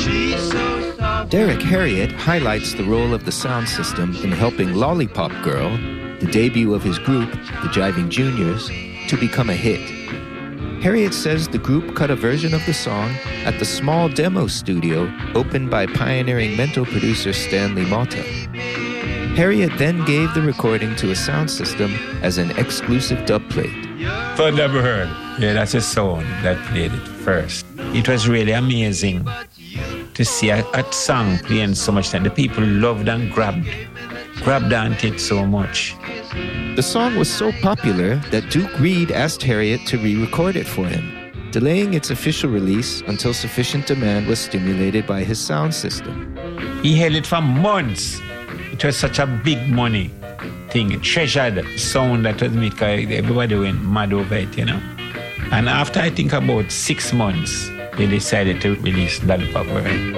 Derek Harriott highlights the role of the sound system in helping Lollipop Girl, the debut of his group, the Jiving Juniors, to become a hit. Harriott says the group cut a version of the song at the small demo studio opened by pioneering mental producer Stanley Motta. Harriott then gave the recording to a sound system as an exclusive dub plate. Thunderbird. Yeah, that's a sound that played it first. It was really amazing to see a song playing so much that the people loved and grabbed onto it so much. The song was so popular that Duke Reid asked Harriott to re-record it for him, delaying its official release until sufficient demand was stimulated by his sound system. He held it for months. It was such a big money thing, a treasured sound that was made, everybody went mad over it, you know. And after I think about 6 months, they decided to release Lollipop Girl.